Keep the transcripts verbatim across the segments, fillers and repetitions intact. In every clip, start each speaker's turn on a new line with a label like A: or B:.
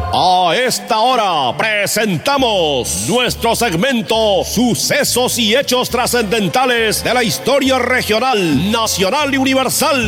A: A esta hora presentamos nuestro segmento Sucesos y Hechos Trascendentales de la Historia Regional, Nacional y Universal.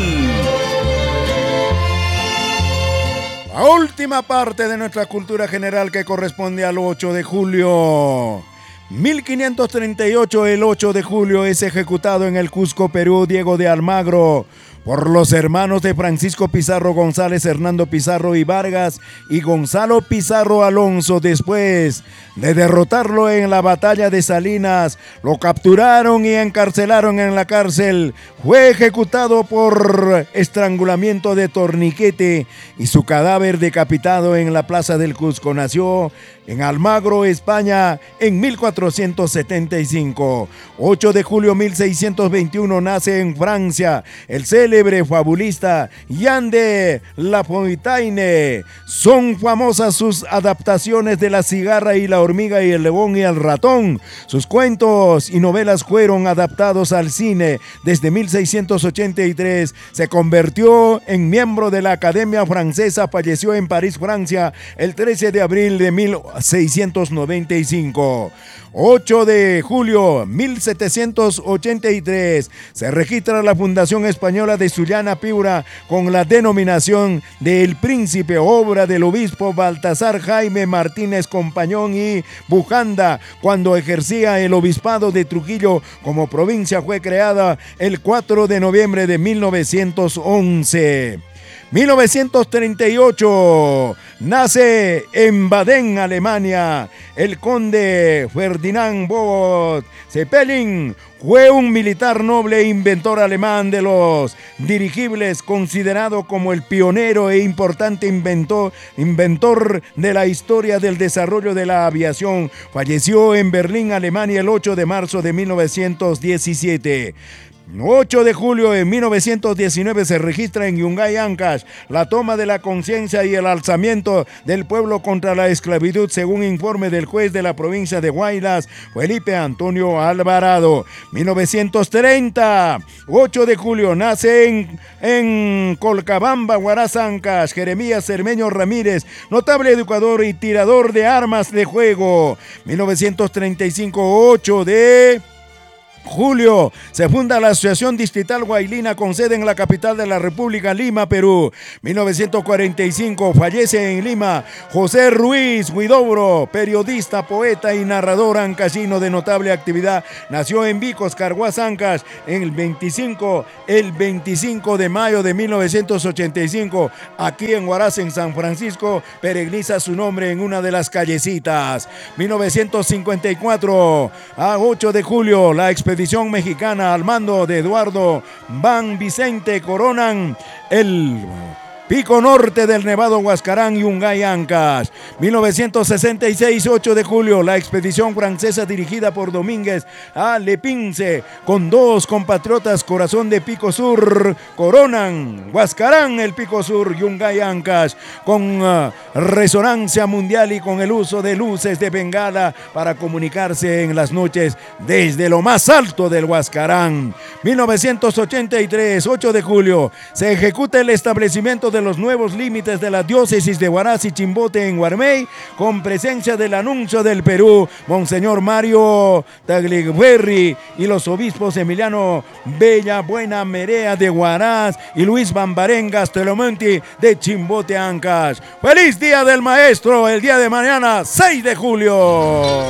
B: La última parte de nuestra cultura general que corresponde al ocho de julio. mil quinientos treinta y ocho, el ocho de julio, es ejecutado en el Cusco, Perú, Diego de Almagro, por los hermanos de Francisco Pizarro González, Hernando Pizarro y Vargas y Gonzalo Pizarro Alonso. Después de derrotarlo en la batalla de Salinas, lo capturaron y encarcelaron en la cárcel. Fue ejecutado por estrangulamiento de torniquete y su cadáver decapitado en la plaza del Cusco. Nació en Almagro, España, en mil cuatrocientos setenta y cinco. ocho de julio mil seiscientos veintiuno nace en Francia el célebre fabulista Jean de La Fontaine. Son famosas sus adaptaciones de La cigarra y la hormiga y el león y el ratón. Sus cuentos y novelas fueron adaptados al cine. Desde mil seiscientos ochenta y tres se convirtió en miembro de la Academia Francesa. Falleció en París, Francia, el trece de abril de mil seiscientos noventa y cinco. ocho de julio mil setecientos ochenta y tres se registra la Fundación Española de Sullana Piura con la denominación de El Príncipe, obra del obispo Baltasar Jaime Martínez Compañón y Bujanda, cuando ejercía el obispado de Trujillo como provincia. Fue creada el cuatro de noviembre de mil novecientos once. mil novecientos treinta y ocho nace en Baden, Alemania, el conde Ferdinand von Zeppelin. Fue un militar noble e inventor alemán de los dirigibles, considerado como el pionero e importante inventor, inventor de la historia del desarrollo de la aviación. Falleció en Berlín, Alemania, el ocho de marzo de mil novecientos diecisiete. ocho de julio de mil novecientos diecinueve se registra en Yungay, Ancash, la toma de la conciencia y el alzamiento del pueblo contra la esclavitud, según informe del juez de la provincia de Huaylas, Felipe Antonio Alvarado. mil novecientos treinta, ocho de julio, nace en, en Colcabamba, Huaraz, Ancash, Jeremías Cermeño Ramírez, notable educador y tirador de armas de juego. mil novecientos treinta y cinco, ocho de julio, se funda la Asociación Distrital Huaylina con sede en la capital de la República, Lima, Perú. mil novecientos cuarenta y cinco, fallece en Lima José Ruiz Huidobro, periodista, poeta y narrador ancashino de notable actividad. Nació en Vicos, Carhuaz, Ancash, en el veinticinco, el veinticinco de mayo de mil novecientos ochenta y cinco. Aquí en Huaraz, en San Francisco, peregriniza su nombre en una de las callecitas. mil novecientos cincuenta y cuatro, a ocho de julio, la expedición Expedición mexicana al mando de Eduardo Van Vicente coronan el pico norte del Nevado Huascarán, Yungay, Ancash. mil novecientos sesenta y seis, ocho de julio, la expedición francesa dirigida por Domínguez a Lepince con dos compatriotas, Corazón de Pico Sur, coronan Huascarán, el Pico Sur, Yungay, Ancash, con uh, resonancia mundial y con el uso de luces de bengala para comunicarse en las noches desde lo más alto del Huascarán. mil novecientos ochenta y tres, ocho de julio, se ejecuta el establecimiento de los nuevos límites de la diócesis de Huaraz y Chimbote en Guarmey, con presencia del anuncio del Perú, Monseñor Mario Tagliaferri, y los obispos Emiliano Bella Buena Merea de Huaraz y Luis Bambarengas Telomonti de Chimbote, Ancash. ¡Feliz Día del Maestro! El día de mañana, seis de julio.